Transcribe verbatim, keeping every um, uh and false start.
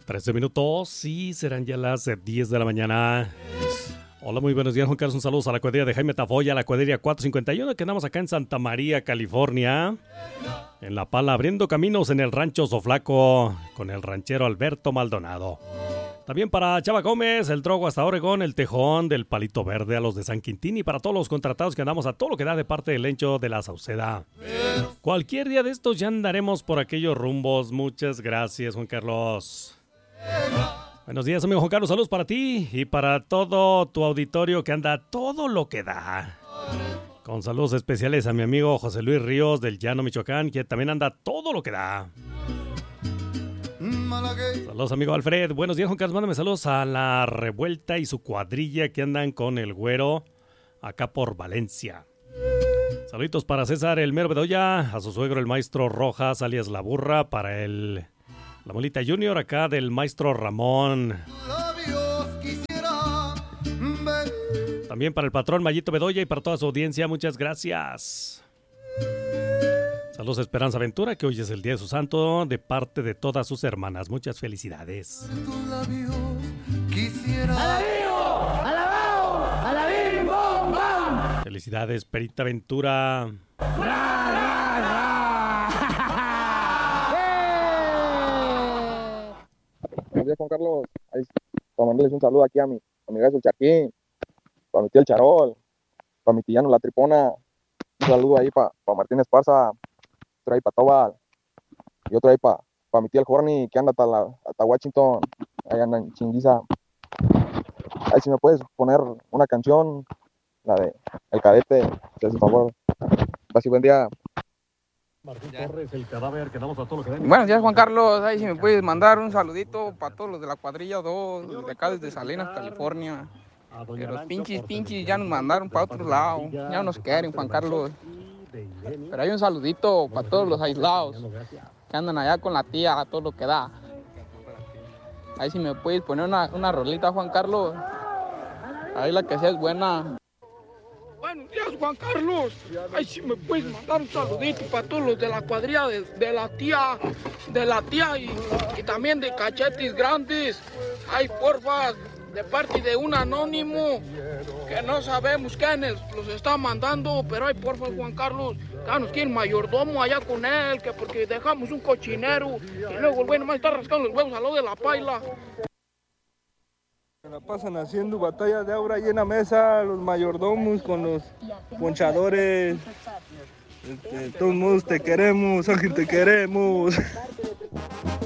trece minutos y serán ya las diez de la mañana. Hola, muy buenos días, Juan Carlos. Un saludo a la cuadrilla de Jaime Tafoya, la cuadrilla cuatrocientos cincuenta y uno, que andamos acá en Santa María, California. En La Pala, abriendo caminos en el rancho Soflaco con el ranchero Alberto Maldonado. También para Chava Gómez, el Drogo hasta Oregón, el Tejón del Palito Verde a los de San Quintín, y para todos los contratados que andamos a todo lo que da de parte del Lencho de la Sauceda. Cualquier día de estos ya andaremos por aquellos rumbos. Muchas gracias, Juan Carlos. Buenos días, amigo Juan Carlos. Saludos para ti y para todo tu auditorio que anda todo lo que da. Con saludos especiales a mi amigo José Luis Ríos del Llano, Michoacán, que también anda todo lo que da. Saludos, amigo Alfred. Buenos días, Juan Carlos. Mándame saludos a La Revuelta y su cuadrilla que andan con el güero acá por Valencia. Saluditos para César el Mero Bedoya, a su suegro el maestro Rojas, alias La Burra, para el La Molita Junior acá del maestro Ramón. También para el patrón Mayito Bedoya y para toda su audiencia, muchas gracias. Saludos a Esperanza Ventura, que hoy es el día de su santo, de parte de todas sus hermanas. Muchas felicidades. ¡Alabío! ¡Alabao! ¡Alabim! ¡Bom! ¡Bam! Felicidades, Perita Ventura. ¡Ra, ra, ra! Buenos días, Juan Carlos. Ahí, para mandarles un saludo aquí a mi amiga el Chaquín, para mi tío el Charol, para mi tillano La Tripona. Un saludo ahí para pa Martín Esparza, otro ahí para Tobal, y otro ahí para pa mi tía el Horny, que anda hasta, la, hasta Washington, ahí anda en Chinguiza. Ahí si me puedes poner una canción, la de El Cadete, si haces favor. Así, buen día. Martín Torres, el cadáver, que damos a todo lo que den. Buenos días, Juan Carlos. Ahí si me puedes mandar un saludito para todos los de la cuadrilla dos, de acá desde Salinas, California. Que los pinches, pinches ya nos mandaron para otro lado. Ya no nos quieren, Juan Carlos. Pero hay un saludito para todos los aislados que andan allá con la tía a todo lo que da. Ahí si me puedes poner una, una rolita, Juan Carlos. Ahí la que sea es buena. Buenos días, Juan Carlos. Ay, si me puedes mandar un saludito para todos los de la cuadrilla de, de la tía, de la tía y, y también de Cachetes Grandes. Ay, porfa, de parte de un anónimo que no sabemos quién los está mandando, pero ay, porfa, Juan Carlos, que nos quiere el mayordomo allá con él, que porque dejamos un cochinero y luego el güey nomás está rascando los huevos al lado de la paila. Se la pasan haciendo batallas de aura ahí en la mesa, los mayordomos con los ponchadores. Este, todos modos te queremos, Ángel, te queremos.